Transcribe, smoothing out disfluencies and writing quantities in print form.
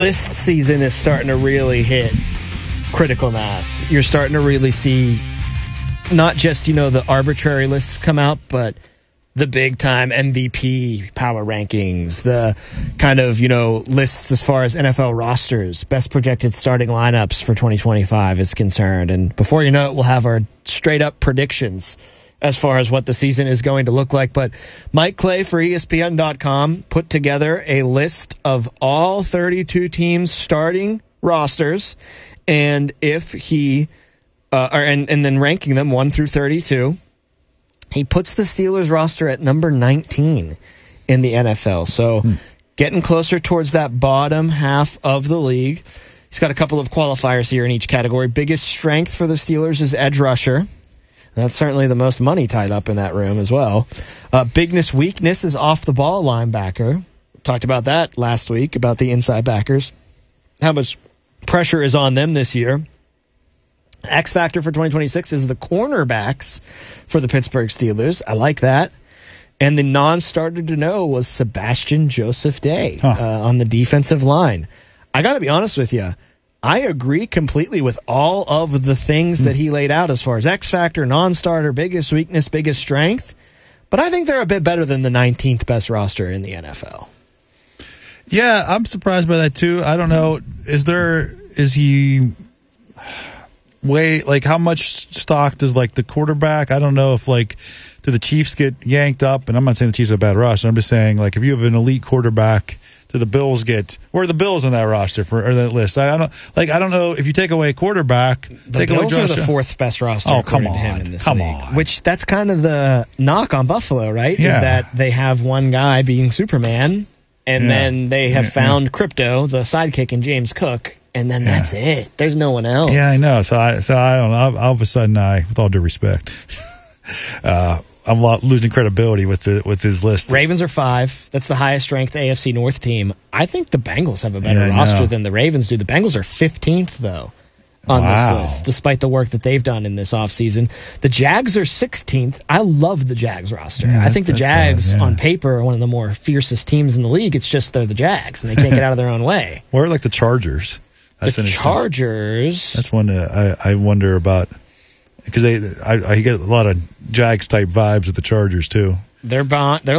List season is starting to really hit critical mass. You're starting to really see not just, the arbitrary lists come out, but the big time MVP power rankings, the kind of, lists as far as NFL rosters, best projected starting lineups for 2025 is concerned. And before you know it, we'll have our straight up predictions as far as what the season is going to look like. But Mike Clay for ESPN.com put together a list of all 32 teams' starting rosters, and if he, and then ranking them 1 through 32. He puts the Steelers roster at number 19 in the NFL. So getting closer towards that bottom half of the league. He's got a couple of qualifiers here in each category. Biggest strength for the Steelers is edge rusher. That's certainly the most money tied up in that room as well. Weakness is off the ball linebacker. Talked about that last week, about the inside backers. How much pressure is on them this year. X factor for 2026 is the cornerbacks for the Pittsburgh Steelers. I like that. And the non-starter to know was Sebastian Joseph Day on the defensive line. I got to be honest with you. I agree completely with all of the things that he laid out as far as X factor, non-starter, biggest weakness, biggest strength. But I think they're a bit better than the 19th best roster in the NFL. Yeah, I'm surprised by that too. I don't know. Is he how much stock does the quarterback? I don't know if do the Chiefs get yanked up? And I'm not saying the Chiefs have a bad roster. I'm just saying if you have an elite quarterback, do the Bills where are the Bills on that roster or that list? I don't know if you take away quarterback. The Bills are the fourth best roster. Oh, come on. Him in this league. Which that's kind of the knock on Buffalo, right? Yeah. Is that they have one guy being Superman, and then they have found Crypto, the sidekick, in James Cook, and then that's it. There's no one else. Yeah, I know. So I don't know. All of a sudden, with all due respect, I'm losing credibility with his list. Ravens are 5. That's the highest ranked AFC North team. I think the Bengals have a better roster than the Ravens do. The Bengals are 15th, though, on this list, despite the work that they've done in this offseason. The Jags are 16th. I love the Jags roster. I think the Jags, on paper, are one of the more fiercest teams in the league. It's just they're the Jags, and they can't get out of their own way. Or the Chargers. The Chargers. That's one that I wonder about. Because I get a lot of Jags type vibes with the Chargers too. They're